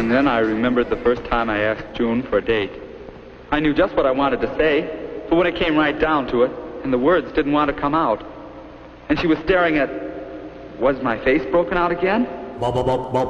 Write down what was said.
And then I remembered the first time I asked June for a date. I knew just what I wanted to say, but when it came right down to it, and the words didn't want to come out, and she was staring at... Was my face broken out again?